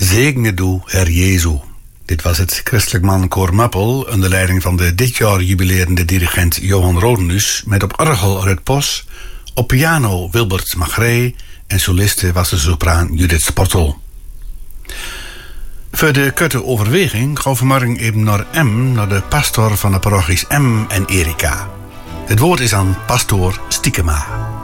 Zegene doe, Herr Jezu. Dit was het christelijk mankoor Mappel onder leiding van de dit jaar jubilerende dirigent Johan Rodenus met op orgel Ruud Pos, op piano Wilbert Magré en soliste was de sopraan Judith Sportel. Voor de korte overweging gaan we morgen even naar naar de pastor van de parochies M en Erika. Het woord is aan pastoor Stiekema.